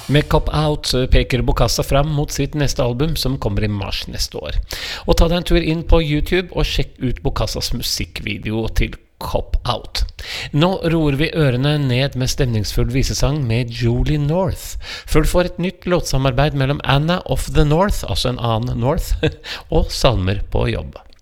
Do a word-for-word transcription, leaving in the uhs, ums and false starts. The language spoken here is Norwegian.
Med Cop Out peker Bokassa fram mot sitt neste album som kommer i mars neste år. Og ta deg en tur inn på YouTube og sjekk ut Bokassas musikkvideo til Cop Out. Nå roer vi ørene ned med stemningsfull visesang med Julie North, før du får et nytt låtsamarbeid mellom Anna of the North, altså en annen North, og Salmer på jobb.